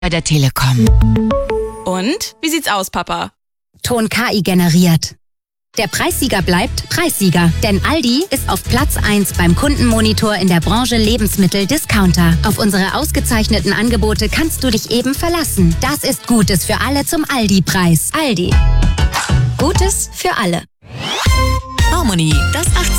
der Telekom. Und? Wie sieht's aus, Papa? Ton KI generiert. Der Preissieger bleibt Preissieger, denn Aldi ist auf Platz 1 beim Kundenmonitor in der Branche Lebensmittel-Discounter. Auf unsere ausgezeichneten Angebote kannst du dich eben verlassen. Das ist Gutes für alle zum Aldi-Preis. Aldi. Gutes für alle. Harmony, das 80